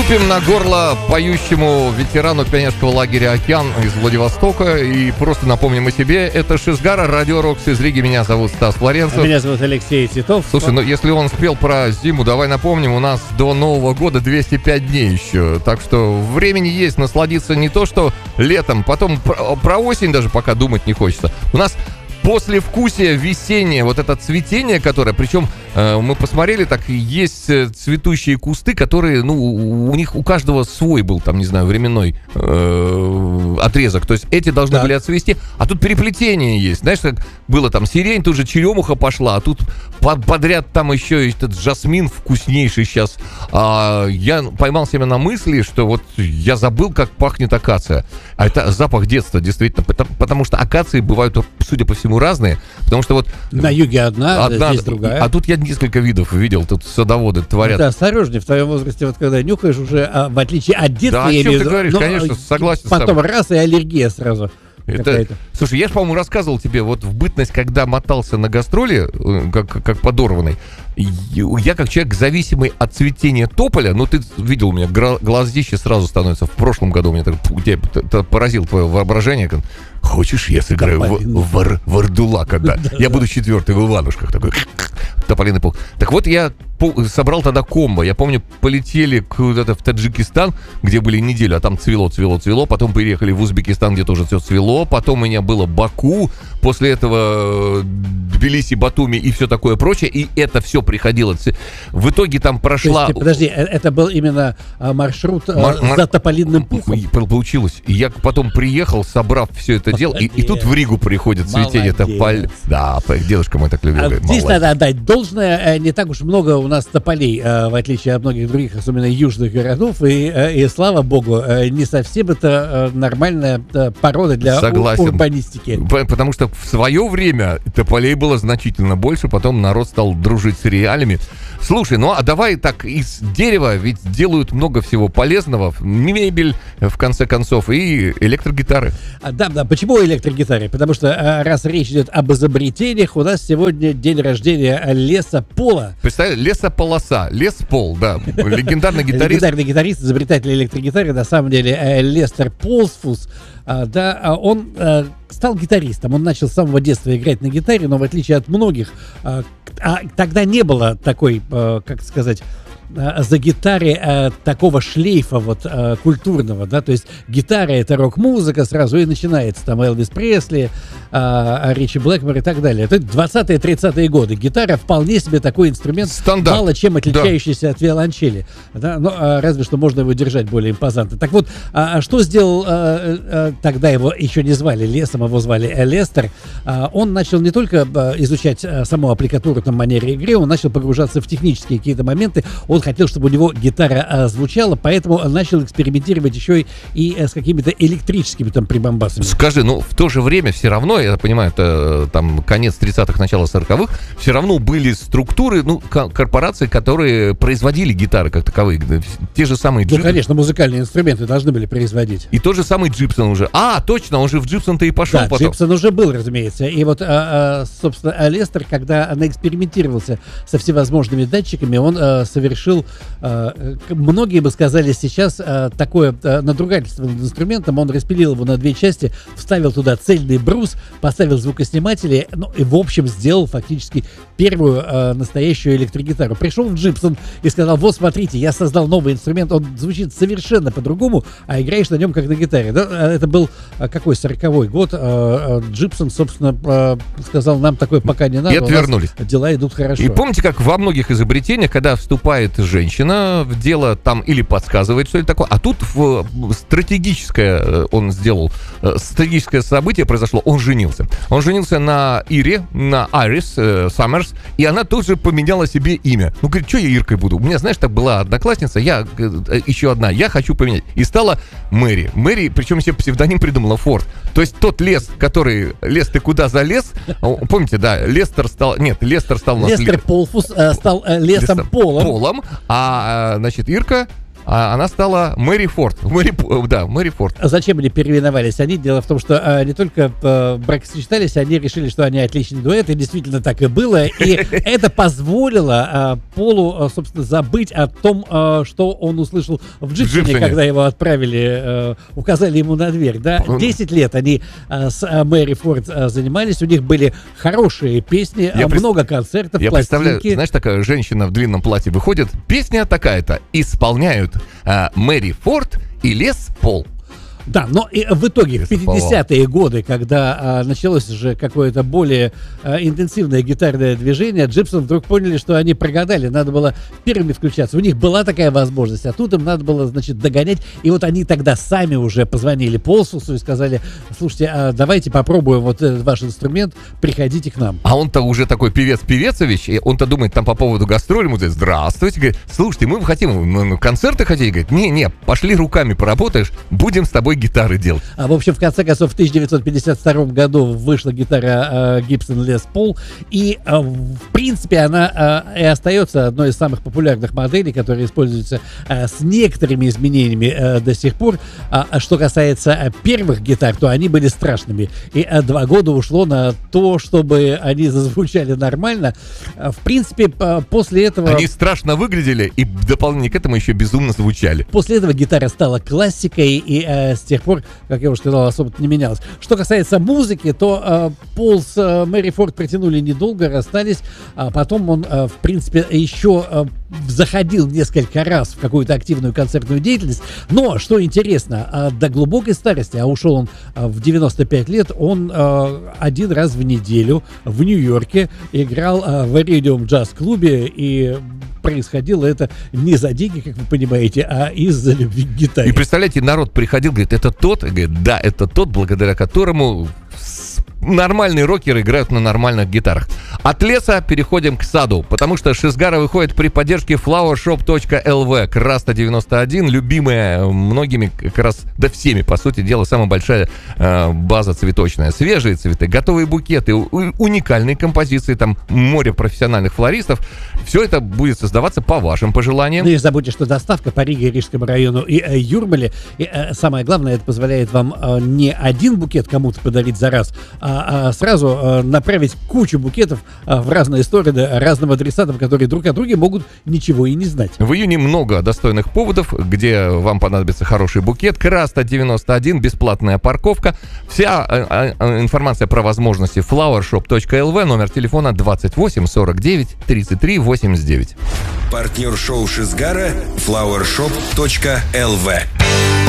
Наступим на горло поющему ветерану пионерского лагеря «Океан» из Владивостока. И просто напомним о себе. Это Шизгара, Радио Рокс из Риги. Меня зовут Стас Флоренцев. Меня зовут Алексей Титов. Слушай, ну если он спел про зиму, давай напомним, у нас до Нового года 205 дней еще. Так что времени есть насладиться не то что летом, потом про осень даже пока думать не хочется. У нас послевкусие весеннее, вот это цветение, которое, причем мы посмотрели, так есть цветущие кусты, которые, ну, у них у каждого свой был, там, не знаю, временной отрезок, то есть эти должны были отцвести, а тут переплетение есть, знаешь, как было там сирень, тут же черемуха пошла, а тут подряд там еще этот жасмин вкуснейший сейчас. Я поймал себя на мысли, что вот я забыл, как пахнет акация, а это запах детства, действительно, потому что акации бывают, судя по всему, разные, потому что вот на юге одна здесь другая. А тут я несколько видов видел, тут садоводы творят. Да, осторожнее, в твоем возрасте, вот когда нюхаешь уже, в отличие от детства, да, о чем ты говоришь, конечно, согласен с тобой. Потом раз, и аллергия сразу. Слушай, я же, по-моему, рассказывал тебе, вот в бытность, когда мотался на гастроли, как подорванный, я как человек, зависимый от цветения тополя, ну, ты видел, у меня глазище сразу становится. В прошлом году у меня это поразил твое воображение. Хочешь, я сыграю в Вардула, когда я буду четвертый в Иванушках, такой тополиный пух. Так вот, я собрал тогда комбо. Я помню, полетели куда-то в Таджикистан, где были неделю, а там цвело. Потом переехали в Узбекистан, где тоже все цвело. Потом у меня было Баку. После этого Тбилиси, Батуми и все такое прочее. И это все приходило. В итоге там прошла... Подожди, это был именно маршрут за тополиным пухом? Получилось. И я потом приехал, собрав все это дело, и тут в Ригу приходит цветение тополь. Да, дедушка мой так любил. Здесь надо отдать должное. Не так уж много у нас тополей, в отличие от многих других, особенно южных городов. И слава богу, не совсем это нормальная порода для урбанистики. Потому что в свое время тополей было значительно больше, потом народ стал дружить с реалиями. Слушай, ну а давай так, из дерева ведь делают много всего полезного, мебель, в конце концов, и электрогитары. Да, почему электрогитары? Потому что раз речь идет об изобретениях, у нас сегодня день рождения Лесопола. Представляешь, Лесополоса, Леспол, да, легендарный гитарист. Легендарный гитарист, изобретатель электрогитары, на самом деле, Лестер Полсфус. Да, он стал гитаристом, он начал с самого детства играть на гитаре, но в отличие от многих, тогда не было такой, как сказать, за гитаре такого шлейфа вот культурного, да, то есть гитара — это рок-музыка сразу и начинается, там Элвис Пресли, Ричи Блэкмор и так далее. Это 20-е, 30-е годы. Гитара вполне себе такой инструмент, стандарт, мало чем отличающийся от виолончели, да? Но разве что можно его держать более импозантно. Так вот, что сделал, тогда его еще не звали Лесом, его звали Лестер, он начал не только изучать саму аппликатуру, там, манере игры, он начал погружаться в технические какие-то моменты, он хотел, чтобы у него гитара звучала, поэтому он начал экспериментировать еще и с какими-то электрическими там прибамбасами. Скажи, ну в то же время все равно, я понимаю, это там конец 30-х, начало 40-х, все равно были структуры, ну, корпорации, которые производили гитары как таковые, те же самые Джипсон. Ну, конечно, музыкальные инструменты должны были производить. И тот же самый Джипсон уже. Точно, он же в Джипсон-то и пошел потом. Джипсон уже был, разумеется. И вот, собственно, Лестер, когда наэкспериментировался со всевозможными датчиками, он совершил, многие бы сказали сейчас, такое надругательство над инструментом. Он распилил его на две части, вставил туда цельный брус, поставил звукосниматели, ну и в общем сделал фактически первую настоящую электрогитару. Пришел в Джипсон и сказал: вот смотрите, я создал новый инструмент, он звучит совершенно по-другому, а играешь на нем как на гитаре. Да? Это был какой, 40-й год. Джипсон, собственно, сказал: нам такое пока не надо, и отвернулись. Дела идут хорошо. И помните, как во многих изобретениях, когда вступает женщина в дело там или подсказывает, что это такое, а тут стратегическое он сделал, стратегическое событие произошло, он женился. Он женился на Ире, на Айрис Саммерс, и она тут же поменяла себе имя. Ну, говорит, что я Иркой буду? У меня, знаешь, так была одноклассница, еще одна, я хочу поменять. И стала Мэри. Мэри, причем себе псевдоним придумала Форд. То есть тот лес, который... Лес, ты куда залез? Помните, да, Лестер стал у нас... Лестер Полфус стал Лесом Полом. Значит, Ирка она стала Мэри Форд. Мэри Форд. А зачем они переименовались? Дело в том, что не только бракосочетались, они решили, что они отличный дуэт, и действительно так и было. И это позволило Полу, собственно, забыть о том, что он услышал в Джипсоне, когда его отправили, указали ему на дверь. Да? 10 лет они с Мэри Форд занимались, у них были хорошие песни, много концертов, я пластинки. Представляю, знаешь, такая женщина в длинном платье выходит, песня такая-то, исполняют Мэри Форд и Лес Пол. Да, но и в итоге, в 50-е годы, когда началось уже какое-то более интенсивное гитарное движение, Джипсон вдруг поняли, что они прогадали, надо было первыми включаться. У них была такая возможность, а тут им надо было, значит, догонять. И вот они тогда сами уже позвонили Полсусу и сказали: слушайте, давайте попробуем вот этот ваш инструмент, приходите к нам. А он-то уже такой певец-певецович, и он-то думает там по поводу гастролей, ему говорит: здравствуйте, говорит, слушайте, мы хотим, концерты хотите? Говорит, не, пошли руками поработаешь, будем с тобой гитары делать. В общем, в конце концов, в 1952 году вышла гитара Gibson Les Paul, и, в принципе, она и остается одной из самых популярных моделей, которая используется с некоторыми изменениями до сих пор. Что касается первых гитар, то они были страшными, и 2 года ушло на то, чтобы они зазвучали нормально. В принципе, после этого... Они страшно выглядели, и в дополнение к этому еще безумно звучали. После этого гитара стала классикой, и с тех пор, как я уже сказал, особо-то не менялось. Что касается музыки, то Пол с Мэри Форд протянули недолго, расстались, а потом он, в принципе, еще заходил несколько раз в какую-то активную концертную деятельность. Но, что интересно, до глубокой старости, а ушел он в 95 лет, он 1 раз в неделю в Нью-Йорке играл в Iridium джаз-клубе, и происходило это не за деньги, как вы понимаете, а из-за любви к гитаре. И представляете, народ приходил, говорит, это тот? Говорит, да, это тот, благодаря которому нормальные рокеры играют на нормальных гитарах. От леса переходим к саду, потому что Шизгара выходит при поддержке flowershop.lv. Краста 91, любимая многими, как раз, да всеми, по сути дела, самая большая база цветочная. Свежие цветы, готовые букеты, уникальные композиции, там море профессиональных флористов. Все это будет создаваться по вашим пожеланиям. Ну и забудьте, что доставка по Риге, Рижскому району и Юрмале. И самое главное, это позволяет вам не один букет кому-то подарить за раз, а сразу направить кучу букетов в разные стороны разным адресатам, которые друг о друге могут ничего и не знать. В июне много достойных поводов, где вам понадобится хороший букет. Краста 91, бесплатная парковка. Вся информация про возможности flowershop.lv, номер телефона 28 49 33 89. Партнер шоу Шизгара flowershop.lv.